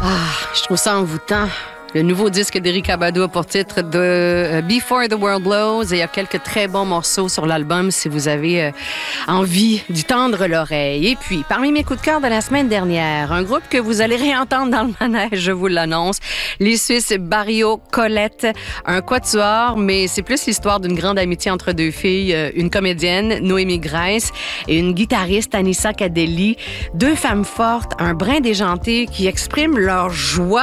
Je trouve ça envoûtant. Le nouveau disque d'Erykah Badu a pour titre de Before the World Blows et il y a quelques très bons morceaux sur l'album si vous avez envie d'y tendre l'oreille. Et puis, parmi mes coups de cœur de la semaine dernière, un groupe que vous allez réentendre dans le manège, je vous l'annonce, les Suisses Barrio Colette, un quatuor, mais c'est plus l'histoire d'une grande amitié entre deux filles, une comédienne, Noémie Grace, et une guitariste, Anissa Cadelli, deux femmes fortes, un brin déjanté qui expriment leur joie